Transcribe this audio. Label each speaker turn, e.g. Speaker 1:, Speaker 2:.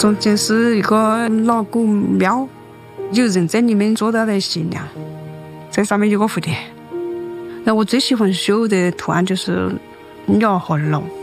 Speaker 1: 中间是一个老古庙，有人在里面做到了新娘，在上面有个蝴蝶。那我最喜欢绣的图案就是鸟和龙。